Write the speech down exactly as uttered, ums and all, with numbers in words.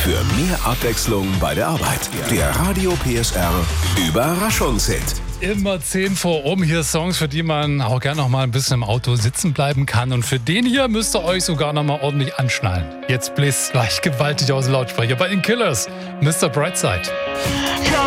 Für mehr Abwechslung bei der Arbeit. Der Radio P S R Überraschungshit. Immer zehn vor um, hier Songs, für die man auch gerne noch mal ein bisschen im Auto sitzen bleiben kann. Und für den hier müsst ihr euch sogar noch mal ordentlich anschnallen. Jetzt bläst gleich gewaltig aus dem Lautsprecher bei den Killers, Mister Brightside.